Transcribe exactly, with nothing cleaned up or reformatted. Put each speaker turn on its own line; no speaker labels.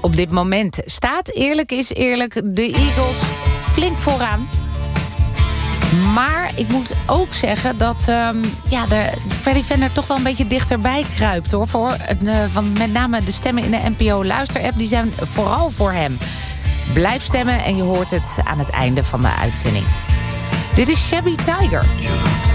Op dit moment staat, eerlijk is eerlijk, de Eagles flink vooraan. Maar ik moet ook zeggen dat um, ja, de Freddy Venter toch wel een beetje dichterbij kruipt, hoor. Voor, uh, want met name de stemmen in de N P O Luister-app, die zijn vooral voor hem. Blijf stemmen en je hoort het aan het einde van de uitzending. Dit is Shabby Tiger.